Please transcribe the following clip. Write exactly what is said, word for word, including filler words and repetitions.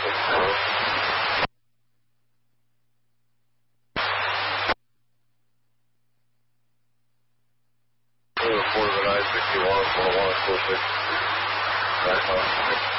Reported at I sixty-one, one oh one, four six.